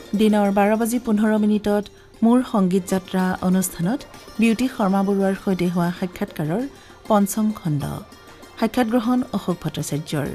দিনৰ 12:15 মোৰ সংগীত যাত্ৰা অনুষ্ঠানত বিউটি শৰ্মা বৰুৱাৰ সৈতে হোৱা সাক্ষাৎকাৰৰ পঞ্চম খণ্ড। সাক্ষাৎ গ্ৰহণ অশোক ভট্টাচাৰ্যৰ।